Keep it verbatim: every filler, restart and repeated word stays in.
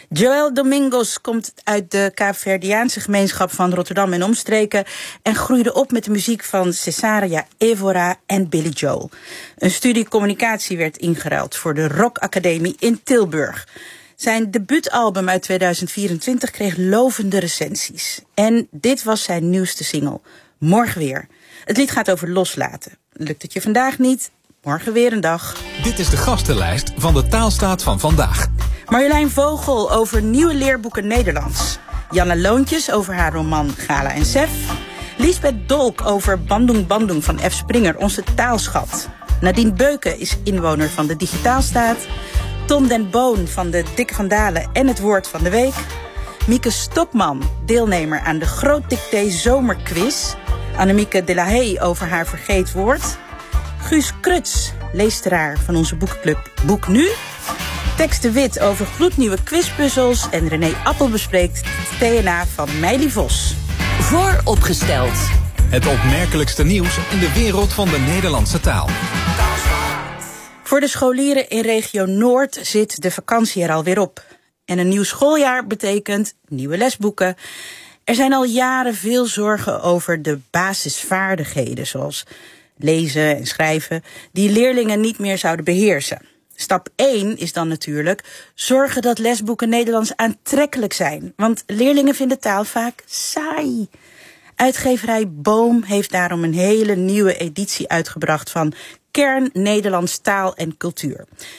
Joël Domingos komt uit de Kaapverdiaanse gemeenschap van Rotterdam en omstreken en groeide op met de muziek van Cesaria Evora en Billy Joel. Een studie communicatie werd ingeruild voor de Rock Academie in Tilburg. Zijn debuutalbum uit tweeduizend vierentwintig kreeg lovende recensies. En dit was zijn nieuwste single, Morgen Weer. Het lied gaat over loslaten. Lukt het je vandaag niet? Morgen weer een dag. Dit is de gastenlijst van de Taalstaat van vandaag. Marjolein Vogel over nieuwe leerboeken Nederlands. Janne Loontjes over haar roman Gala en Sef. Liesbeth Dolk over Bandung Bandung van F. Springer, onze taalschat. Nadine Beuken is inwoner van de Digitaalstaat. Tom den Boon van de Dikke van Dalen en het Woord van de Week. Mieke Stokman, deelnemer aan de Groot Dicté Zomerquiz. Annemieke de la Haye over haar vergeetwoord. Guus Kruts, leesteraar van onze boekenclub Boek Nu. Tex de Wit over gloednieuwe quizpuzzels. En René Appel bespreekt het T N A van Meili Vos. Vooropgesteld. Het opmerkelijkste nieuws in de wereld van de Nederlandse taal. Voor de scholieren in regio Noord zit de vakantie er alweer op. En een nieuw schooljaar betekent nieuwe lesboeken. Er zijn al jaren veel zorgen over de basisvaardigheden, zoals lezen en schrijven, die leerlingen niet meer zouden beheersen. Stap één is dan natuurlijk zorgen dat lesboeken Nederlands aantrekkelijk zijn. Want leerlingen vinden taal vaak saai. Uitgeverij Boom heeft daarom een hele nieuwe editie uitgebracht van Kern Nederlands Taal en Cultuur.